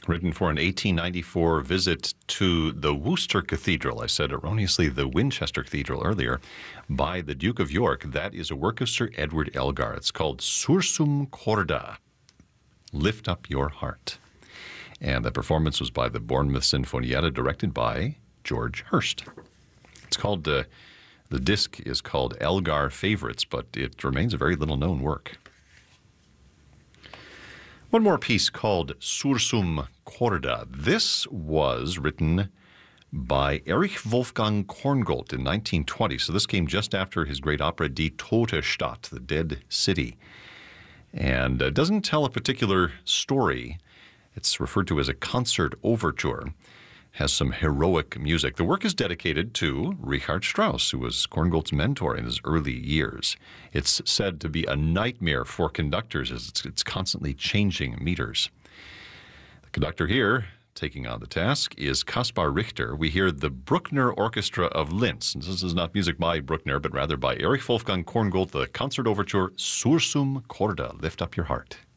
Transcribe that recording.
Written for an 1894 visit to the Worcester Cathedral. I said erroneously the Winchester Cathedral earlier, by the Duke of York. That is a work of Sir Edward Elgar. It's called Sursum Corda, Lift Up Your Heart. And the performance was by the Bournemouth Sinfonietta, directed by George Hurst. It's called, the disc is called Elgar Favorites, but it remains a very little-known work. One more piece called Sursum Corda. This was written by Erich Wolfgang Korngold in 1920. So this came just after his great opera Die Tote Stadt, The Dead City. And it doesn't tell a particular story. It's referred to as a concert overture. Has some heroic music. The work is dedicated to Richard Strauss, who was Korngold's mentor in his early years. It's said to be a nightmare for conductors as it's constantly changing meters. The conductor here, taking on the task, is Kaspar Richter. We hear the Bruckner Orchestra of Linz. And this is not music by Bruckner, but rather by Erich Wolfgang Korngold, the concert overture Sursum Corda, Lift Up Your Heart.